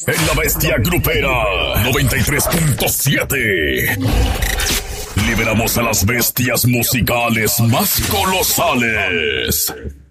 en La Bestia Grupera 93.7. Liberamos a las bestias musicales más colosales.